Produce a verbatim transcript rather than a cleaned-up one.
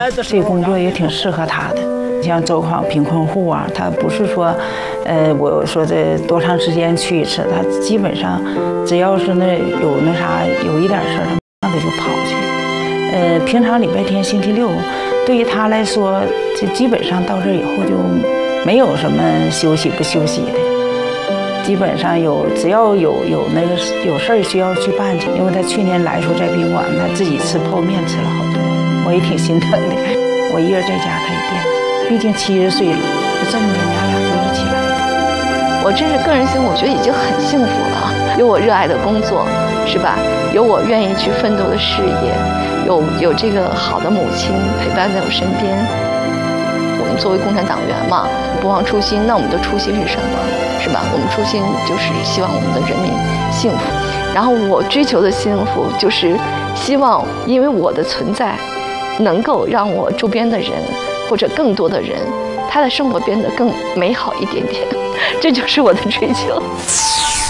这个工作也挺适合他的。像走访贫困户啊，他不是说，呃，我说这多长时间去一次，他基本上只要是那有那啥有一点事儿，他马上就跑去。呃，平常礼拜天、星期六，对于他来说，这基本上到这儿以后就没有什么休息不休息的。基本上有，只要有有那个有事儿需要去办去，因为他去年来时候在宾馆，他自己吃泡面吃了好多，我也挺心疼的。我一人在家，他也惦记，毕竟七十岁了，就这么的，娘俩就一起来的。 我真是个人性，我觉得已经很幸福了，有我热爱的工作，是吧？有我愿意去奋斗的事业，有有这个好的母亲陪伴在我身边。我们作为共产党员嘛，不忘初心，那我们的初心是什么？是吧？我们初心就是希望我们的人民幸福，然后我追求的幸福就是希望，因为我的存在，能够让我周边的人或者更多的人，他的生活变得更美好一点点，这就是我的追求。